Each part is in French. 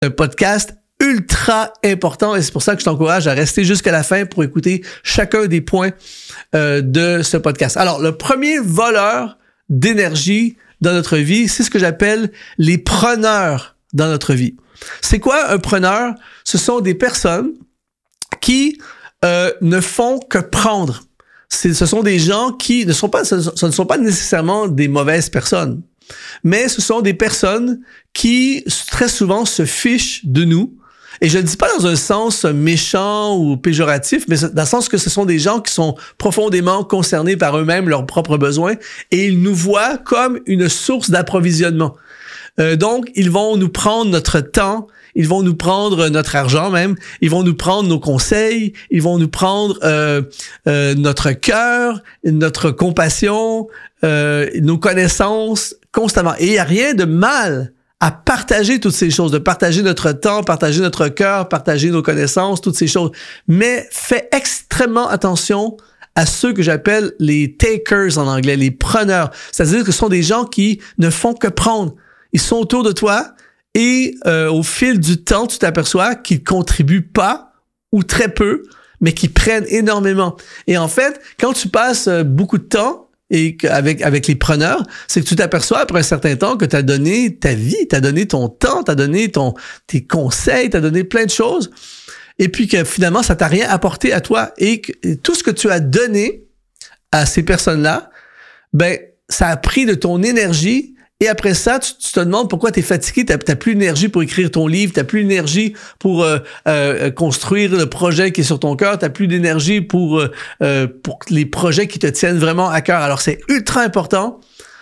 un podcast ultra important et c'est pour ça que je t'encourage à rester jusqu'à la fin pour écouter chacun des points de ce podcast. Alors, le premier voleur d'énergie dans notre vie, c'est ce que j'appelle les preneurs dans notre vie. C'est quoi un preneur? Ce sont des personnes qui ne font que prendre. Ce sont des gens qui ce ne sont pas nécessairement des mauvaises personnes, mais ce sont des personnes qui très souvent se fichent de nous. Et je ne dis pas dans un sens méchant ou péjoratif, mais dans le sens que ce sont des gens qui sont profondément concernés par eux-mêmes, leurs propres besoins, et ils nous voient comme une source d'approvisionnement. Donc, ils vont nous prendre notre temps, ils vont nous prendre notre argent même, ils vont nous prendre nos conseils, ils vont nous prendre notre cœur, notre compassion, nos connaissances constamment. Et il n'y a rien de mal à partager toutes ces choses, de partager notre temps, partager notre cœur, partager nos connaissances, toutes ces choses. Mais fais extrêmement attention à ceux que j'appelle les takers en anglais, les preneurs. C'est-à-dire que ce sont des gens qui ne font que prendre. Ils sont autour de toi et au fil du temps, tu t'aperçois qu'ils contribuent pas ou très peu, mais qu'ils prennent énormément. Et en fait, quand tu passes beaucoup de temps et avec les preneurs, c'est que tu t'aperçois après un certain temps que tu as donné ta vie, tu as donné ton temps, tu as donné tes conseils, tu as donné plein de choses, et puis que finalement, ça t'a rien apporté à toi. Et tout ce que tu as donné à ces personnes-là, ben ça a pris de ton énergie. Et après ça, tu te demandes pourquoi tu es fatigué, t'as plus d'énergie pour écrire ton livre, t'as plus d'énergie pour construire le projet qui est sur ton cœur, t'as plus d'énergie pour les projets qui te tiennent vraiment à cœur. Alors, c'est ultra important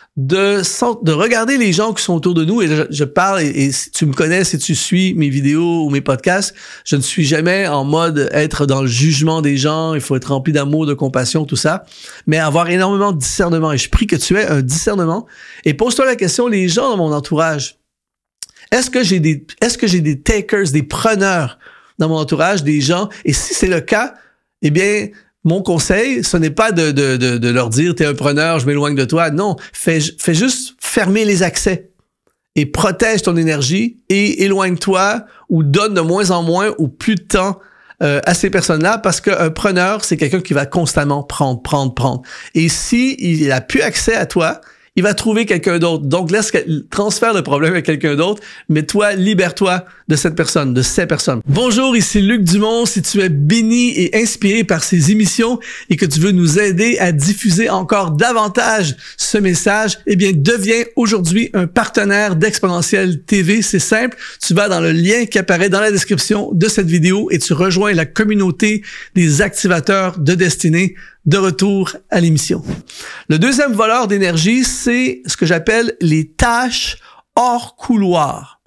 de regarder les gens qui sont autour de nous. Et je parle, et si tu me connais, si tu suis mes vidéos ou mes podcasts, je ne suis jamais en mode être dans le jugement des gens, il faut être rempli d'amour, de compassion, tout ça, mais avoir énormément de discernement. Et je prie que tu aies un discernement. Et pose-toi la question, les gens dans mon entourage, est-ce que j'ai des takers, des preneurs dans mon entourage, des gens? Et si c'est le cas, eh bien, mon conseil, ce n'est pas de leur dire « t'es un preneur, je m'éloigne de toi ». Non, fais juste fermer les accès et protège ton énergie et éloigne-toi ou donne de moins en moins ou plus de temps à ces personnes-là parce qu'un preneur, c'est quelqu'un qui va constamment prendre. Et si il n'a plus accès à toi, il va trouver quelqu'un d'autre. Donc, transfère le problème à quelqu'un d'autre, mais toi, libère-toi de cette personne, de ces personnes. Bonjour, ici Luc Dumont. Si tu es béni et inspiré par ces émissions et que tu veux nous aider à diffuser encore davantage ce message, eh bien, deviens aujourd'hui un partenaire d'Exponentiel TV. C'est simple. Tu vas dans le lien qui apparaît dans la description de cette vidéo et tu rejoins la communauté des activateurs de destinée. De retour à l'émission. Le deuxième voleur d'énergie, c'est ce que j'appelle les tâches hors couloir.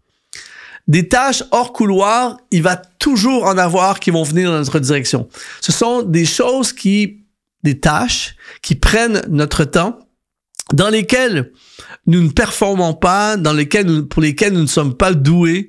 Des tâches hors couloir, il va toujours en avoir qui vont venir dans notre direction. Ce sont des choses des tâches qui prennent notre temps, dans lesquelles nous ne performons pas, pour lesquelles nous ne sommes pas doués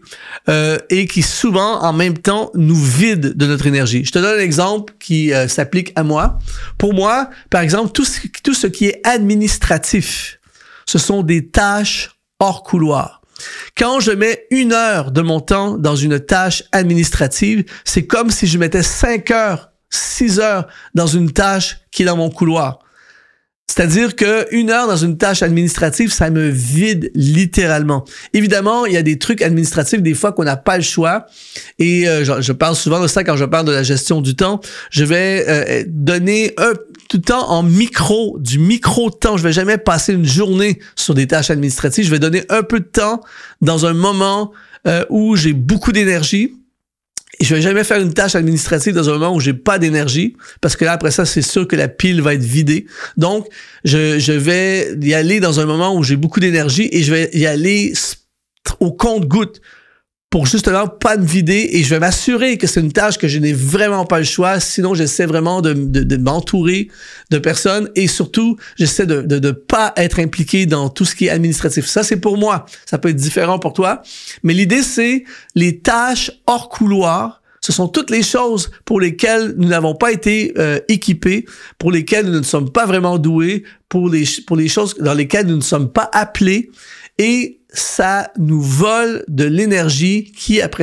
et qui souvent, en même temps, nous vident de notre énergie. Je te donne un exemple qui s'applique à moi. Pour moi, par exemple, tout ce qui est administratif, ce sont des tâches hors couloir. Quand je mets 1 heure de mon temps dans une tâche administrative, c'est comme si je mettais 5 heures, 6 heures dans une tâche qui est dans mon couloir. C'est-à-dire que 1 heure dans une tâche administrative, ça me vide littéralement. Évidemment, il y a des trucs administratifs des fois qu'on n'a pas le choix. Et je parle souvent de ça quand je parle de la gestion du temps. Je vais donner tout le temps du micro-temps. Je vais jamais passer une journée sur des tâches administratives. Je vais donner un peu de temps dans un moment où j'ai beaucoup d'énergie. Et je vais jamais faire une tâche administrative dans un moment où j'ai pas d'énergie, parce que là, après ça, c'est sûr que la pile va être vidée. Donc, je vais y aller dans un moment où j'ai beaucoup d'énergie et je vais y aller au compte-gouttes pour justement pas me vider et je vais m'assurer que c'est une tâche que je n'ai vraiment pas le choix. Sinon, j'essaie vraiment de m'entourer de personnes et surtout, j'essaie de pas être impliqué dans tout ce qui est administratif. Ça, c'est pour moi. Ça peut être différent pour toi. Mais l'idée, c'est les tâches hors couloir. Ce sont toutes les choses pour lesquelles nous n'avons pas été équipés, pour lesquelles nous ne sommes pas vraiment doués, pour les choses dans lesquelles nous ne sommes pas appelés. et ça nous vole de l'énergie qui, après